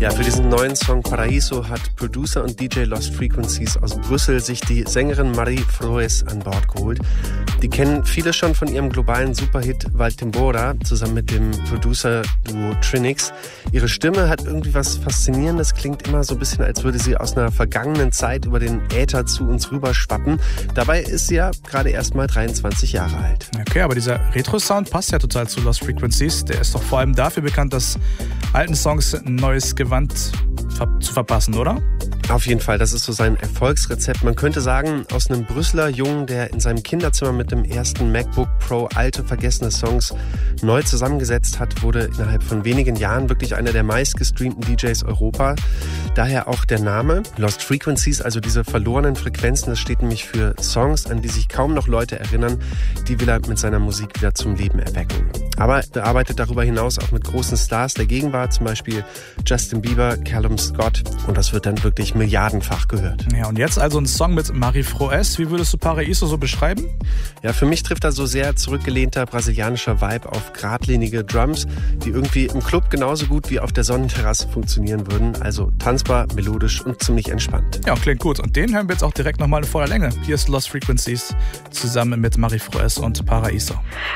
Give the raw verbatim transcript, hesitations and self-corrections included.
Ja, für diesen neuen Song Paraíso hat Producer und D J Lost Frequencies aus Brüssel sich die Sängerin Marie Froes an Bord geholt. Die kennen viele schon von ihrem globalen Superhit Valtimbora zusammen mit dem Producer-Duo Trinix. Ihre Stimme hat irgendwie was Faszinierendes, klingt immer so ein bisschen, als würde sie aus einer vergangenen Zeit über den Äther zu uns rüber schwappen. Dabei ist sie ja gerade erst mal dreiundzwanzig Jahre alt. Okay, aber dieser Retro-Sound passt ja total zu Lost Frequencies. Der ist doch vor allem dafür bekannt, dass alten Songs ein neues Gewand zu verpassen, oder? Auf jeden Fall, das ist so sein Erfolgsrezept. Man könnte sagen, aus einem Brüsseler Jungen, der in seinem Kinderzimmer mit dem ersten MacBook Pro alte, vergessene Songs neu zusammengesetzt hat, wurde innerhalb von wenigen Jahren wirklich einer der meistgestreamten D Js Europa. Daher auch der Name Lost Frequencies, also diese verlorenen Frequenzen. Das steht nämlich für Songs, an die sich kaum noch Leute erinnern. Die will er mit seiner Musik wieder zum Leben erwecken. Aber er arbeitet darüber hinaus auch mit großen Stars der Gegenwart, zum Beispiel Justin Bieber, Callum Scott. Und das wird dann wirklich milliardenfach gehört. Ja, und jetzt also ein Song mit Marie Froes. Wie würdest du Paraíso so beschreiben? Ja, für mich trifft da so sehr zurückgelehnter brasilianischer Vibe auf geradlinige Drums, die irgendwie im Club genauso gut wie auf der Sonnenterrasse funktionieren würden. Also tanzbar, melodisch und ziemlich entspannt. Ja, klingt gut. Und den hören wir jetzt auch direkt nochmal in voller Länge. Hier ist Lost Frequencies zusammen mit Marie Froes und Paraíso.